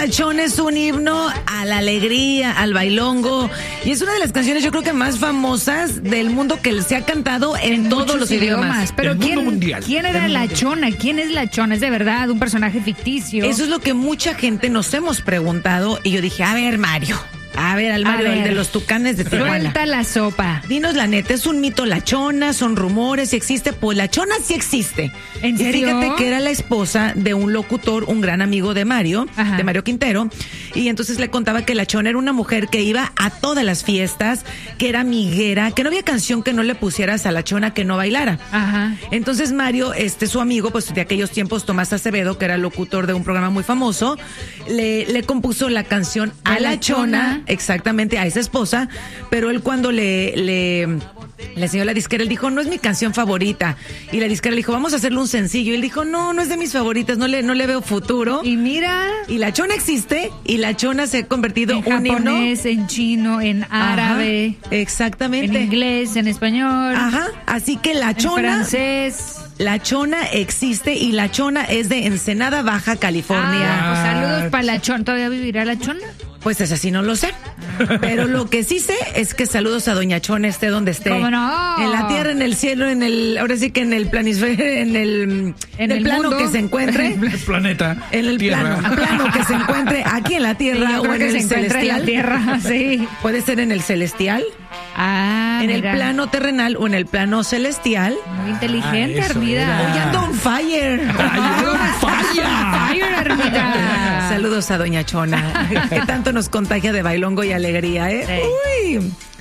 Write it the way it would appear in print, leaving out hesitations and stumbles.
La Chona es un himno a la alegría, al bailongo, y es una de las canciones yo creo que más famosas del mundo, que se ha cantado en todos los idiomas. Pero mundial. ¿quién era La Chona? ¿Quién es La Chona? ¿Es de verdad un personaje ficticio? Eso es lo que mucha gente nos hemos preguntado, y yo dije, a ver, Mario, el de los Tucanes de Tijuana. Suelta la sopa. Dinos la neta, ¿es un mito La Chona? ¿Son rumores? ¿Si existe? Pues La Chona sí existe. ¿En serio? Y fíjate que era la esposa de un locutor, un gran amigo de Mario, Ajá. de Mario Quintero, y entonces le contaba que La Chona era una mujer que iba a todas las fiestas, que era amiguera, que no había canción que no le pusieras a La Chona que no bailara. Ajá. Entonces Mario, su amigo, pues de aquellos tiempos, Tomás Acevedo, que era locutor de un programa muy famoso, le compuso la canción a La Chona, exactamente, a esa esposa, pero él cuando le enseñó la disquera, él dijo, no es mi canción favorita, y la disquera le dijo, vamos a hacerle un sencillo, y él dijo, no es de mis favoritas, no le veo futuro. Y mira, Y La Chona existe, y La Chona se ha convertido en un himno. japonés, en chino, en árabe, Ajá, exactamente. en inglés, en español, Ajá, así que La en Chona, francés. La Chona existe, y La Chona es de Ensenada, Baja California. Pues saludos para La Chona. ¿Todavía vivirá La Chona? Pues esa sí no lo sé. Pero lo que sí sé es que saludos a Doña Chona, esté donde esté. ¿Cómo no? En la tierra, en el cielo, ahora sí que en el planisfero, en el plano mundo. que se encuentre. El planeta. En el Tierra. plano que se encuentre aquí en la tierra, Sí, yo o creo en que el se encuentra en la celestial. tierra, sí. Puede ser en el celestial, en Mira. el plano terrenal o en el plano celestial. Muy inteligente, eso Armida. era. Hoy ando on fire. Fire, Armida. Saludos a Doña Chona, que tanto nos contagia de bailongo y alegría, ¿eh? Sí. Uy.